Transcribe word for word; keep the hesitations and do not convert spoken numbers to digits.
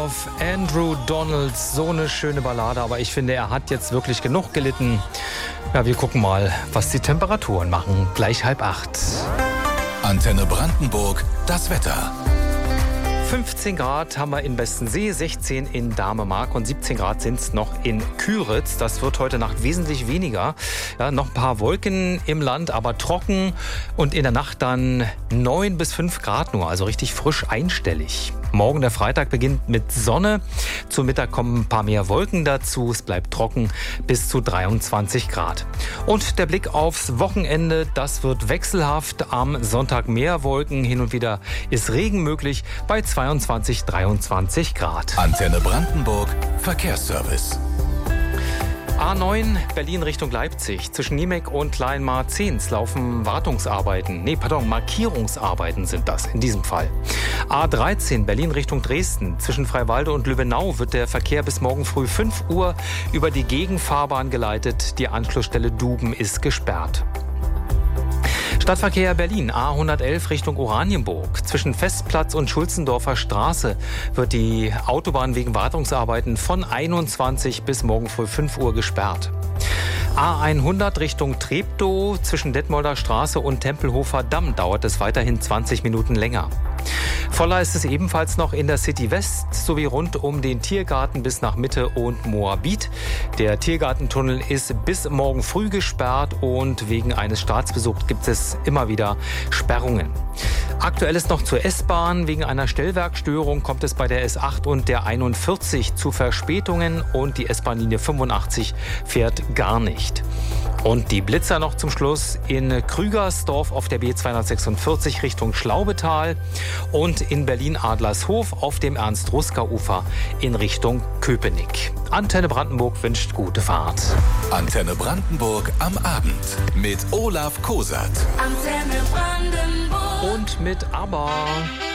Love, Andrew Donalds, so eine schöne Ballade, aber ich finde, er hat jetzt wirklich genug gelitten. Ja, wir gucken mal, was die Temperaturen machen. Gleich halb acht. Antenne Brandenburg, das Wetter. fünfzehn Grad haben wir in Bestensee, sechzehn in Damemark und siebzehn Grad sind es noch in Küritz. Das wird heute Nacht wesentlich weniger. Ja, noch ein paar Wolken im Land, aber trocken und in der Nacht dann neun bis fünf Grad nur, also richtig frisch einstellig. Morgen, der Freitag, beginnt mit Sonne. Zu Mittag kommen ein paar mehr Wolken dazu. Es bleibt trocken bis zu dreiundzwanzig Grad. Und der Blick aufs Wochenende, das wird wechselhaft. Am Sonntag mehr Wolken, hin und wieder ist Regen möglich bei zweiundzwanzig, dreiundzwanzig Grad. Antenne Brandenburg, Verkehrsservice. A neun Berlin Richtung Leipzig. Zwischen Niemek und Kleinmarzens laufen Wartungsarbeiten. Nee, pardon, Markierungsarbeiten sind das in diesem Fall. A dreizehn Berlin Richtung Dresden. Zwischen Freiwalde und Lübbenau wird der Verkehr bis morgen früh fünf Uhr über die Gegenfahrbahn geleitet. Die Anschlussstelle Duben ist gesperrt. Stadtverkehr Berlin, A hundertelf Richtung Oranienburg. Zwischen Festplatz und Schulzendorfer Straße wird die Autobahn wegen Wartungsarbeiten von einundzwanzig bis morgen früh fünf Uhr gesperrt. A hundert Richtung Treptow. Zwischen Detmolder Straße und Tempelhofer Damm dauert es weiterhin zwanzig Minuten länger. Voller ist es ebenfalls noch in der City West sowie rund um den Tiergarten bis nach Mitte und Moabit. Der Tiergartentunnel ist bis morgen früh gesperrt und wegen eines Staatsbesuchs gibt es immer wieder Sperrungen. Aktuell ist noch zur S-Bahn. Wegen einer Stellwerkstörung kommt es bei der S acht und der einundvierzig zu Verspätungen und die S-Bahn-Linie fünfundachtzig fährt gar nicht. Und die Blitzer noch zum Schluss in Krügersdorf auf der B zweihundertsechsundvierzig Richtung Schlaubetal und in Berlin-Adlershof auf dem Ernst-Ruska-Ufer in Richtung Köpenick. Antenne Brandenburg wünscht gute Fahrt. Antenne Brandenburg am Abend mit Olaf Kosat. Antenne Brandenburg. Und mit ABBA.